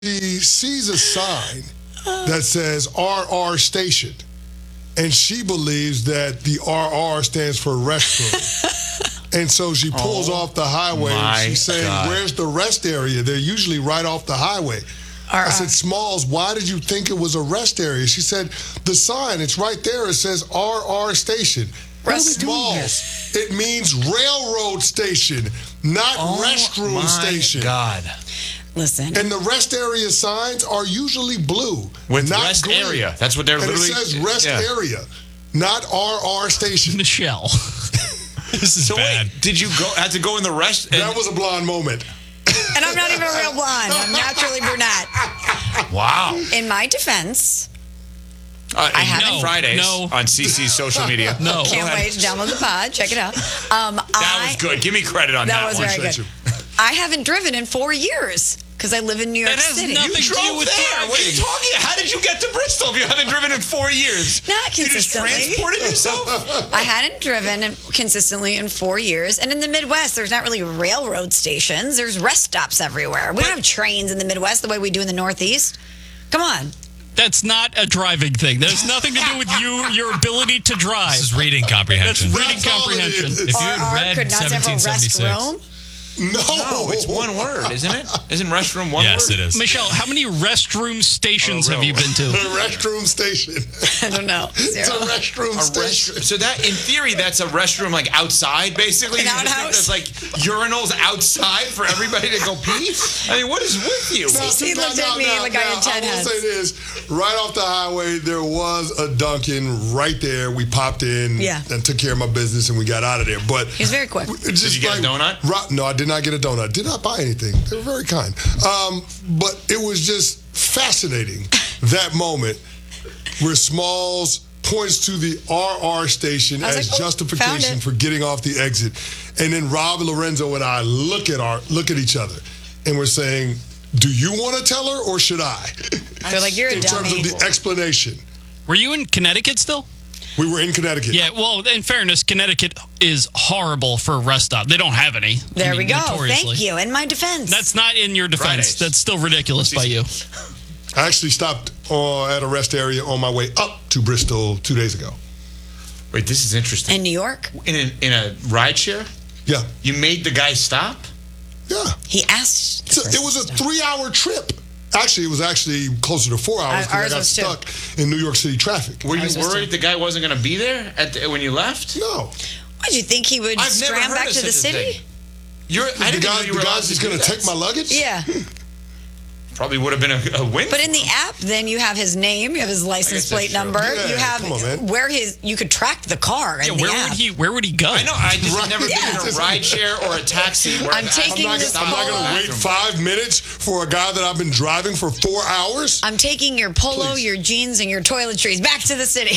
She sees a sign that says RR Station, and she believes that the RR stands for restroom. And so she pulls off the highway, and she's saying, where's the rest area? They're usually right off the highway. I said, Smalls, why did you think it was a rest area? She said, the sign, it's right there. It says RR Station. Smalls, it means railroad station, not restroom station. God. Listen. And the rest area signs are usually blue. With not rest green. area. That's what they're and literally... it says rest area, not RR Station. Michelle. This is bad. Wait, did you had to go in the rest? That was a blonde moment. And I'm not even a real blonde. I'm naturally brunette. Wow. In my defense... I have Fridays on CC's social media. Can't wait to download the pod. Check it out. That was good. Give me credit on that. That was very good. I haven't driven in 4 years because I live in New York City. You drove there. What are you talking about? How did you get to Bristol if you haven't driven in 4 years? Not consistently. You just transported yourself? I hadn't driven consistently in 4 years. And in the Midwest, there's not really railroad stations. There's rest stops everywhere. We don't have trains in the Midwest the way we do in the Northeast. Come on. That's not a driving thing. That has nothing to do with your ability to drive. This is reading comprehension. That's reading comprehension. If you had read could not have a 1776. No, it's one word, isn't it? Isn't restroom one word? Yes, it is. Michelle, how many restroom stations have you been to? A restroom station. I don't know. It's a restroom station. So that, in theory, that's a restroom like outside, basically. An outhouse. There's like urinals outside for everybody to go pee. I mean, what is with you? He looked at me like I had 10 heads. I will say this: right off the highway, there was a Dunkin' right there. We popped in and took care of my business, and we got out of there. But he was very quick. Did you get a donut? No, I did not get a donut. Did not buy anything. They were very kind. But it was just fascinating, that moment where Smalls points to the RR Station as justification for getting off the exit. And then Rob Lorenzo and I look at each other, and we're saying, do you want to tell her or should I? They're like, you're a dummy. In terms of the explanation. Were you in Connecticut still? We were in Connecticut. Yeah, well, in fairness, Connecticut is horrible for a rest stop. They don't have any. There we go. Thank you. In my defense. That's not in your defense. Fridays. That's still ridiculous by you. I actually stopped at a rest area on my way up to Bristol 2 days ago. Wait, this is interesting. In New York? In a ride share? Yeah. You made the guy stop? Yeah. He asked. It was a 3-hour trip. Actually, it was closer to 4 hours because I got stuck in New York City traffic. Were you worried the guy wasn't going to be there when you left? No. What, did you think he would scram back to the city? I didn't know you were the guy's just going to take my luggage? Yeah. Probably would have been a win. But in the app, then you have his name, you have his license plate number, you have you could track the car in the app. Where would he go? I know. I just have never been in a ride share or a taxi. I'm not going to wait 5 minutes for a guy that I've been driving for 4 hours. I'm taking your polo, your jeans, and your toiletries back to the city.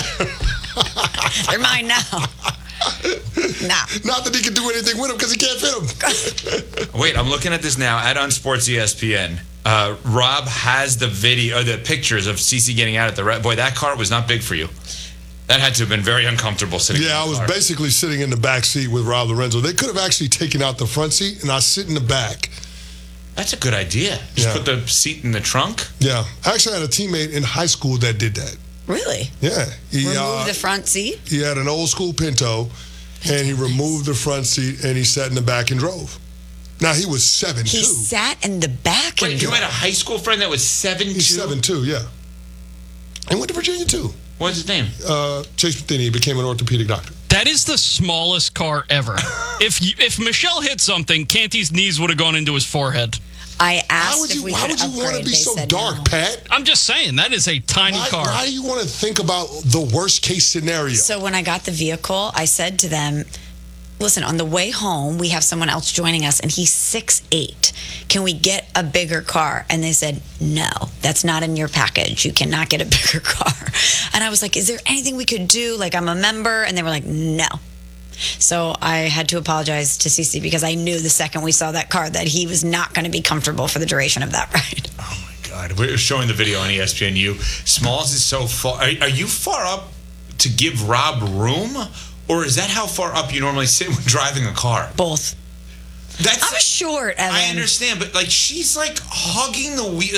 They're mine now. Nah. Not that he can do anything with them because he can't fit them. Wait, I'm looking at this now at Unsports ESPN. Rob has the video, the pictures of CeCe getting out at the boy. That car was not big for you. That had to have been very uncomfortable sitting. Yeah, I was basically sitting in the back seat with Rob Lorenzo. They could have actually taken out the front seat, and I sit in the back. That's a good idea. Just put the seat in the trunk. Yeah, I actually had a teammate in high school that did that. Really? Yeah. He removed the front seat? He had an old school Pinto, and he removed the front seat, and he sat in the back and drove. Now, he was 7'2". He sat in the back and drove. You had a high school friend that was 7'2"? He's 7'2", yeah. And went to Virginia, too. What's his name? Chase Matheny. He became an orthopedic doctor. That is the smallest car ever. If Michelle hit something, Canty's knees would have gone into his forehead. I asked if we could upgrade. Why would you want to be so dark, no. Pat? I'm just saying, that is a tiny car. Why do you want to think about the worst case scenario? So when I got the vehicle, I said to them, listen, on the way home, we have someone else joining us, and he's 6'8". Can we get a bigger car? And they said, no, that's not in your package. You cannot get a bigger car. And I was like, is there anything we could do? Like, I'm a member. And they were like, no. So I had to apologize to CeCe because I knew the second we saw that car that he was not going to be comfortable for the duration of that ride. Oh, my God. We're showing the video on ESPNU. Smalls is so far. Are you far up to give Rob room? Or is that how far up you normally sit when driving a car? Both. That's I'm short, Evan. I understand, but like she's like hugging the wheel.